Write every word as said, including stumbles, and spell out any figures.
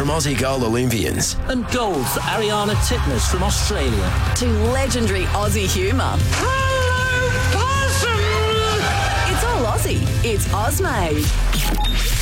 from Aussie goal Olympians. And gold for Ariana Titmus from Australia. To legendary Aussie humour. Hello, possum! It's all Aussie. It's Ozmade.